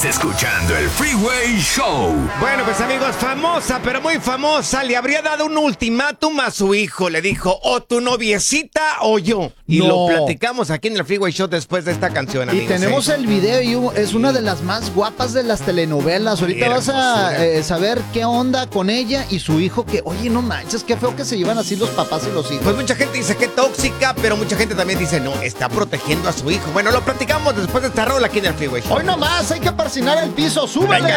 Estás escuchando el Freeway Show. Bueno, pues amigos, famosa, pero muy famosa, le habría dado un ultimátum a su hijo. Le dijo, o tu noviecita o yo. Y lo platicamos aquí en el Freeway Show después de esta canción, amigos. Y tenemos el video y es una de las más guapas de las telenovelas. Ahorita vas a saber qué onda con ella y su hijo, que, oye, no manches, qué feo que se llevan así los papás y los hijos. Pues mucha gente dice que tóxica, pero mucha gente también dice, no, está protegiendo a su hijo. Bueno, lo platicamos después de esta rola aquí en el Freeway Show. Hoy nomás hay que persinar el piso, súbele.